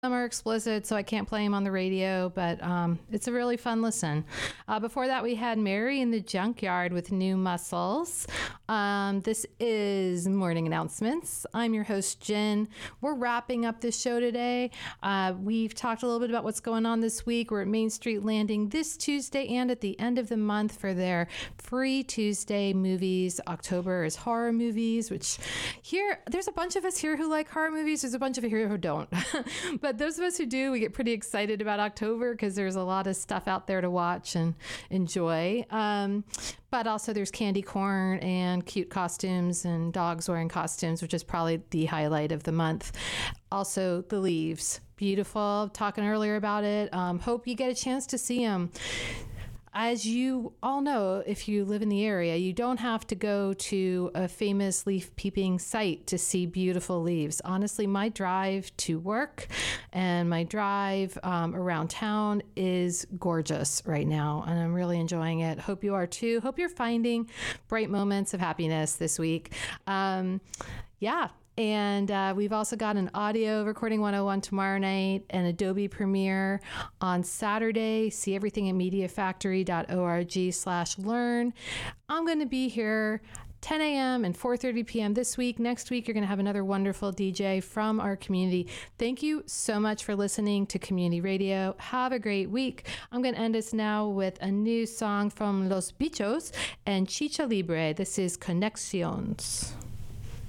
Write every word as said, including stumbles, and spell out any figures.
Some are explicit, so I can't play them on the radio, but um, it's a really fun listen. Uh, before that, we had Mary in the Junkyard with New Muscles. Um, this is Morning Announcements. I'm your host, Jen. We're wrapping up this show today. Uh, we've talked a little bit about what's going on this week. We're at Main Street Landing this Tuesday and at the end of the month for their free Tuesday movies. October is horror movies, which here, there's a bunch of us here who like horror movies. There's a bunch of you here who don't. But those of us who do, we get pretty excited about October because there's a lot of stuff out there to watch and enjoy. Um, but also there's candy corn and cute costumes and dogs wearing costumes, which is probably the highlight of the month. Also, The Leaves. Beautiful. Talking earlier about it. Um, hope you get a chance to see them. As you all know, if you live in the area, you don't have to go to a famous leaf peeping site to see beautiful leaves. Honestly, my drive to work and my drive um, around town is gorgeous right now, and I'm really enjoying it. Hope you are too. Hope you're finding bright moments of happiness this week. Um, yeah. And uh, we've also got an audio recording one oh one tomorrow night, an Adobe Premiere on Saturday. See everything at mediafactory.org slash learn. I'm going to be here ten a.m. and four thirty p.m. this week. Next week, you're going to have another wonderful D J from our community. Thank you so much for listening to Community Radio. Have a great week. I'm going to end us now with a new song from Los Bichos and Chicha Libre. This is Conexions.